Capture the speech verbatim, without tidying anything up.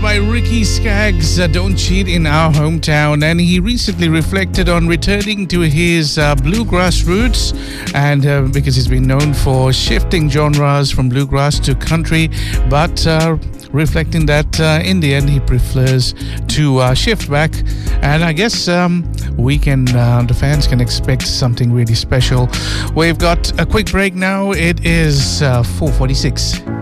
by Ricky Skaggs, uh, Don't Cheat in Our Hometown. And he recently reflected on returning to his uh, bluegrass roots, and uh, because he's been known for shifting genres from bluegrass to country, but uh, reflecting that uh, in the end he prefers to uh, shift back. And I guess um, we can, uh, the fans can expect something really special. We've got a quick break now. It is uh, four forty-six.